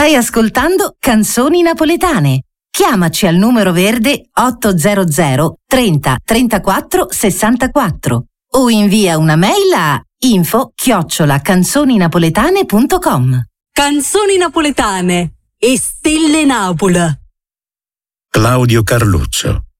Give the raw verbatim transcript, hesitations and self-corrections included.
Stai ascoltando Canzoni Napoletane. Chiamaci al numero verde ottocento trenta trentaquattro sessantaquattro o invia una mail a info chiocciola canzoninapoletane punto com. Canzoni Napoletane e Stelle Napoli. Claudio Carluccio.